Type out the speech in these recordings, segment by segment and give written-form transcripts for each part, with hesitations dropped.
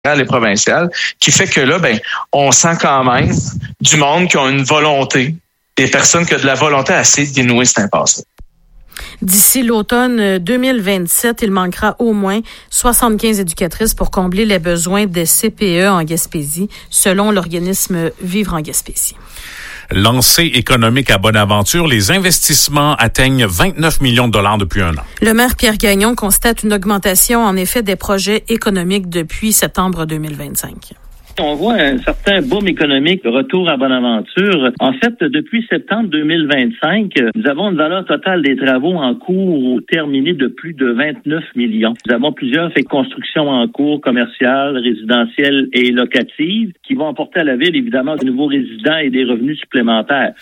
et provinciales, qui fait que là, on sent quand même du monde qui a une volonté, des personnes qui ont de la volonté à essayer de dénouer cette impasse. D'ici l'automne 2027, il manquera au moins 75 éducatrices pour combler les besoins des CPE en Gaspésie, selon l'organisme Vivre en Gaspésie. Lancée économique à Bonaventure, les investissements atteignent 29 millions de dollars depuis un an. Le maire Pierre Gagnon constate une augmentation, en effet, des projets économiques depuis septembre 2025. On voit un certain boom économique, retour à Bonaventure. En fait, depuis septembre 2025, nous avons une valeur totale des travaux en cours ou terminés de plus de 29 millions. Nous avons plusieurs constructions en cours, commerciales, résidentielles et locatives, qui vont apporter à la ville, évidemment, de nouveaux résidents et des revenus supplémentaires.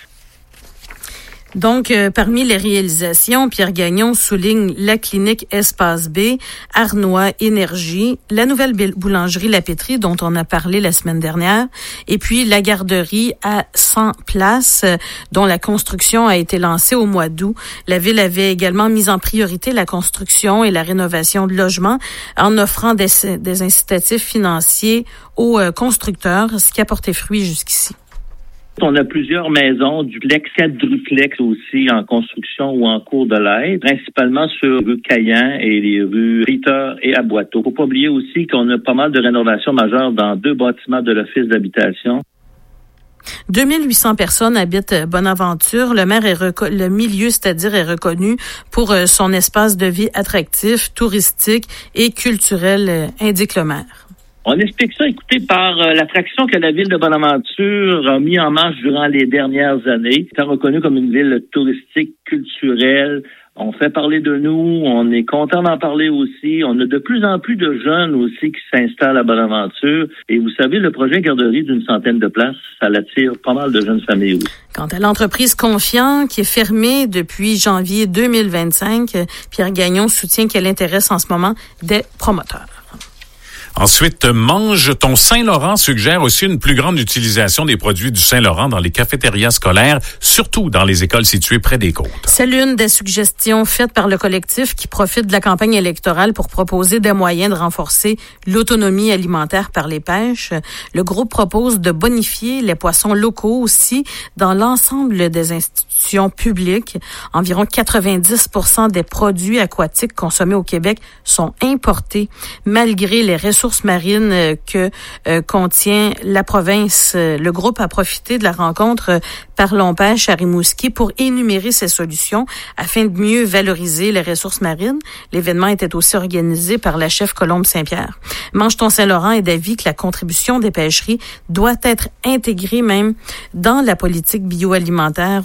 Donc, parmi les réalisations, Pierre Gagnon souligne la clinique Espace B, Arnois Énergie, la nouvelle boulangerie La Pétrie dont on a parlé la semaine dernière, et puis la garderie à 100 places dont la construction a été lancée au mois d'août. La ville avait également mis en priorité la construction et la rénovation de logements en offrant des incitatifs financiers aux constructeurs, ce qui a porté fruit jusqu'ici. On a plusieurs maisons, duplex, quadruplex aussi en construction ou en cours de l'aide, principalement sur rue Caillan et les rues Ritter et Aboiteau. Faut pas oublier aussi qu'on a pas mal de rénovations majeures dans 2 bâtiments de l'Office d'habitation. 2800 personnes habitent Bonaventure. Le maire le milieu, c'est-à-dire, est reconnu pour son espace de vie attractif, touristique et culturel, indique le maire. On explique ça, écoutez, par l'attraction que la ville de Bonaventure a mis en marche durant les dernières années. C'est reconnu comme une ville touristique, culturelle. On fait parler de nous, on est content d'en parler aussi. On a de plus en plus de jeunes aussi qui s'installent à Bonaventure. Et vous savez, le projet garderie d'une 100aine de places, ça attire pas mal de jeunes familles aussi. Quant à l'entreprise Confiant, qui est fermée depuis janvier 2025, Pierre Gagnon soutient qu'elle intéresse en ce moment des promoteurs. Ensuite, Mange ton Saint-Laurent suggère aussi une plus grande utilisation des produits du Saint-Laurent dans les cafétérias scolaires, surtout dans les écoles situées près des côtes. C'est l'une des suggestions faites par le collectif qui profite de la campagne électorale pour proposer des moyens de renforcer l'autonomie alimentaire par les pêches. Le groupe propose de bonifier les poissons locaux aussi dans l'ensemble des institutions publiques. Environ 90% des produits aquatiques consommés au Québec sont importés, malgré les ressources marines que contient la province. Le groupe a profité de la rencontre Parlons Pêche à Rimouski pour énumérer ces solutions afin de mieux valoriser les ressources marines. L'événement était aussi organisé par la chef Colombe Saint-Pierre. Mange ton Saint-Laurent est d'avis que la contribution des pêcheries doit être intégrée même dans la politique bioalimentaire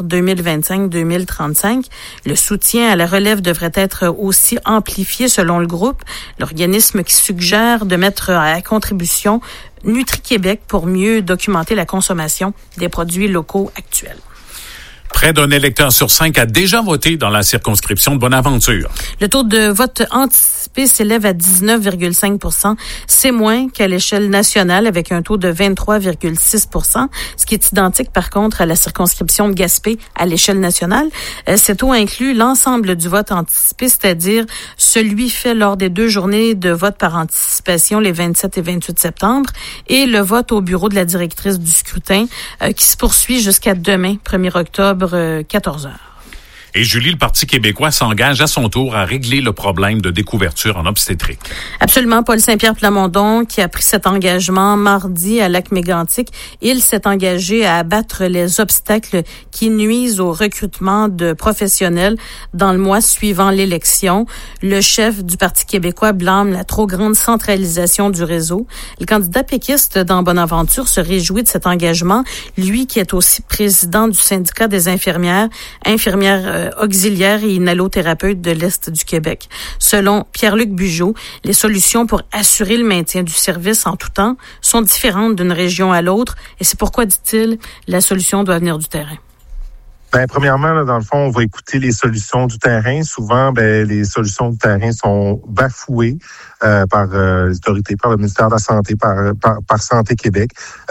2025-2035. Le soutien à la relève devrait être aussi amplifié selon le groupe. L'organisme qui suggère de mettre à contribution Nutri-Québec pour mieux documenter la consommation des produits locaux actuels. Près d'un électeur sur 5 a déjà voté dans la circonscription de Bonaventure. Le taux de vote anticipé s'élève à 19,5 %. C'est moins qu'à l'échelle nationale avec un taux de 23,6 %, ce qui est identique par contre à la circonscription de Gaspé à l'échelle nationale. Cet taux inclut l'ensemble du vote anticipé, c'est-à-dire celui fait lors des 2 journées de vote par anticipation les 27 et 28 septembre et le vote au bureau de la directrice du scrutin qui se poursuit jusqu'à demain, 1er octobre, 14h. Et Julie, le Parti québécois s'engage à son tour à régler le problème de découverture en obstétrique. Absolument. Paul Saint-Pierre Plamondon, qui a pris cet engagement mardi à Lac-Mégantic, il s'est engagé à abattre les obstacles qui nuisent au recrutement de professionnels dans le mois suivant l'élection. Le chef du Parti québécois blâme la trop grande centralisation du réseau. Le candidat péquiste dans Bonaventure se réjouit de cet engagement, lui qui est aussi président du syndicat des infirmières auxiliaires et inhalothérapeutes de l'Est du Québec. Selon Pierre-Luc Bugeaud, les solutions pour assurer le maintien du service en tout temps sont différentes d'une région à l'autre et c'est pourquoi, dit-il, la solution doit venir du terrain. Premièrement, là, dans le fond, on va écouter les solutions du terrain. Souvent, les solutions du terrain sont bafouées par les autorités, par le ministère de la Santé, par Santé Québec.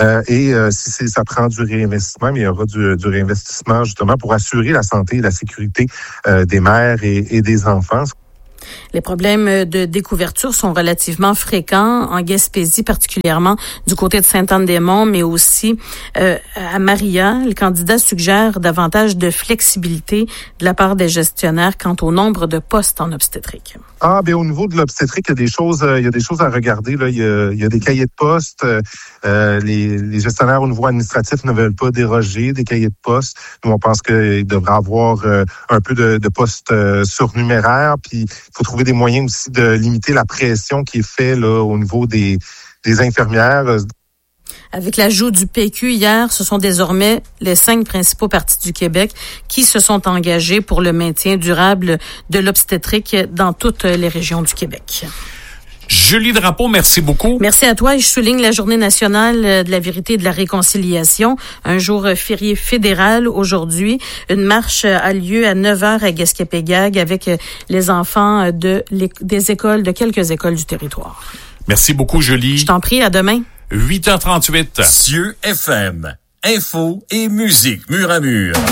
Si ça prend du réinvestissement, mais il y aura du réinvestissement justement pour assurer la santé et la sécurité des mères et des enfants. Les problèmes de découverture sont relativement fréquents en Gaspésie, particulièrement du côté de Sainte-Anne-des-Monts, mais aussi à Maria. Le candidat suggère davantage de flexibilité de la part des gestionnaires quant au nombre de postes en obstétrique. Au niveau de l'obstétrique, il y a des choses à regarder. Là. Il y a des cahiers de poste. Les gestionnaires au niveau administratif ne veulent pas déroger des cahiers de poste. Nous, on pense qu'il devrait avoir un peu de postes surnuméraires. Puis, il faut trouver des moyens aussi de limiter la pression qui est faite là au niveau des infirmières. Avec l'ajout du PQ hier, ce sont désormais les 5 principaux partis du Québec qui se sont engagés pour le maintien durable de l'obstétrique dans toutes les régions du Québec. Julie Drapeau, merci beaucoup. Merci à toi. Je souligne la Journée nationale de la vérité et de la réconciliation, un jour férié fédéral aujourd'hui. Une marche a lieu à 9h à Gaspé-Pégag avec les enfants de quelques écoles du territoire. Merci beaucoup, Julie. Je t'en prie, à demain. 8h38. Cieux FM, info et musique mur à mur.